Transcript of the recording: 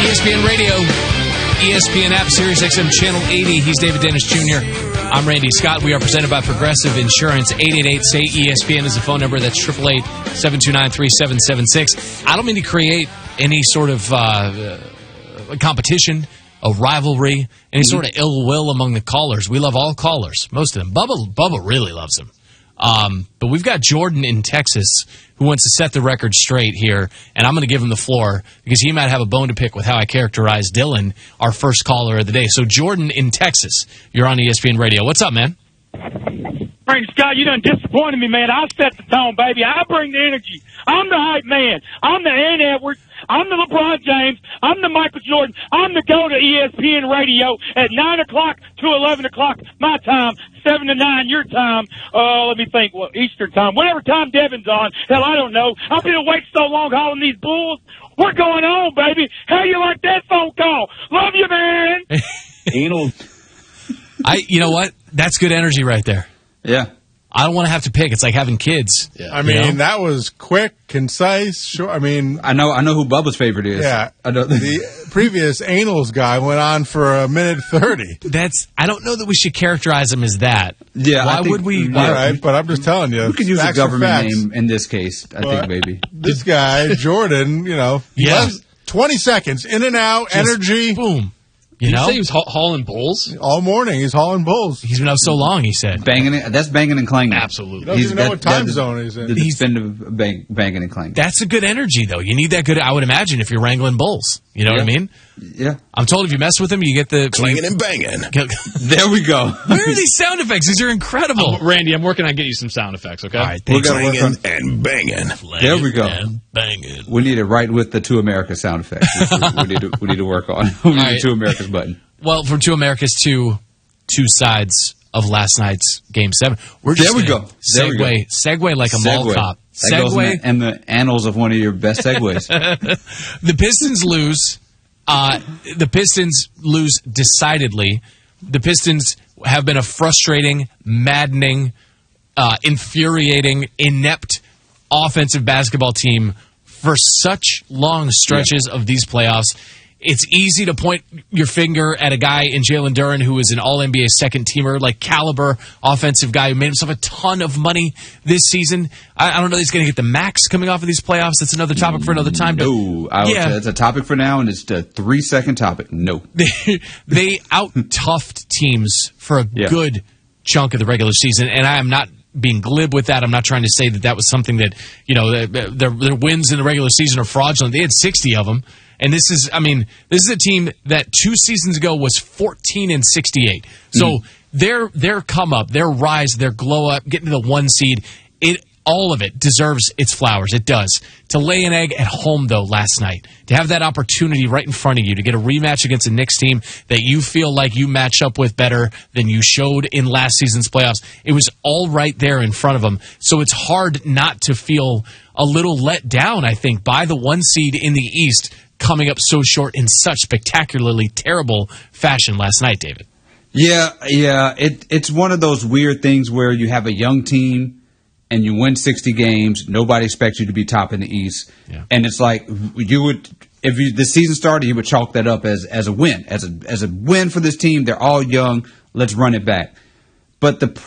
ESPN Radio, ESPN app, Sirius XM Channel 80. He's David Dennis Jr. I'm Randy Scott. We are presented by Progressive Insurance. 888-SAY-ESPN is the phone number. That's 888-729-3776. I don't mean to create any sort of competition, a rivalry, any sort of ill will among the callers. We love all callers, most of them. Bubba really loves them. But we've got Jordan in Texas who wants to set the record straight here, and I'm going to give him the floor because he might have a bone to pick with how I characterize Dylan, our first caller of the day. So, Jordan in Texas, you're on ESPN Radio. What's up, man? Frank Scott, you done disappointed me, man. I set the tone, baby. I bring the energy. I'm the hype man. I'm the Aaron Edwards. I'm the LeBron James. I'm the Michael Jordan. I'm the go to ESPN Radio at 9 o'clock to 11 o'clock my time, 7 to 9 your time. Let me think. Well, Eastern time. Whatever time Devin's on. Hell, I don't know. I've been awake so long hauling these bulls. We're going on, baby. How you like that phone call? Love you, man. You know what? That's good energy right there. Yeah. I don't want to have to pick. It's like having kids. Yeah. I mean, that was quick, concise, short. I mean, I know who Bubba's favorite is. Yeah. I know. The previous Anals guy went on for a minute 30. I don't know that we should characterize him as that. Yeah. Why would we? All right, but I'm just telling you. We could use a government name in this case, I think, baby. This guy, Jordan, yeah. 20 seconds, in and out, just energy. Boom. Did you say he was hauling bulls? All morning, he's hauling bulls. He's been up so long, he said. That's banging and clanging. Absolutely. He doesn't even know what time zone he's in. He's been banging and clanging. That's a good energy, though. You need that good, I would imagine, if you're wrangling bulls. You know what I mean? Yeah. I'm told if you mess with them, you get the... Clanging and banging. There we go. Where are these sound effects? These are incredible. Randy, I'm working on getting you some sound effects, okay? All right, we're clanging and banging. There we go. Banging. We need it right with the Two Americas sound effects. we need to work on. We need the Two Americas button. Well, from Two Americas to two sides of last night's Game 7. We're just segue like a mall cop. Segue and the annals of one of your best segues. The Pistons lose. The Pistons lose decidedly. The Pistons have been a frustrating, maddening, infuriating, inept offensive basketball team for such long stretches of these playoffs. It's easy to point your finger at a guy in Jalen Duren who is an All-NBA second-teamer, like caliber offensive guy who made himself a ton of money this season. I don't know that he's going to get the max coming off of these playoffs. That's another topic for another time. But no, it's a topic for now, and it's a 3-second topic. No. They out-toughed teams for a good chunk of the regular season, and I am not being glib with that. I'm not trying to say that was something that, their wins in the regular season are fraudulent. They had 60 of them. And this is a team that 2 seasons ago was 14-68. So their come up, their rise, their glow up, getting to the 1 seed, all of it deserves its flowers. It does. To lay an egg at home, though, last night, to have that opportunity right in front of you to get a rematch against a Knicks team that you feel like you match up with better than you showed in last season's playoffs, it was all right there in front of them. So it's hard not to feel a little let down, I think, by the 1 seed in the East coming up so short in such spectacularly terrible fashion last night, David. Yeah. It's one of those weird things where you have a young team and you win 60 games. Nobody expects you to be top in the East. Yeah. And it's like if the season started, you would chalk that up as a win. As a win for this team. They're all young. Let's run it back. But the